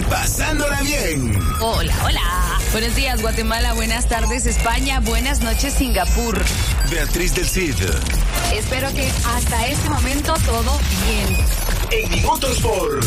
pasándola bien. Hola, hola. Buenos días, Guatemala. Buenas tardes, España. Buenas noches, Singapur. Beatriz del Cid. Espero que hasta este momento todo bien. En Motorsport.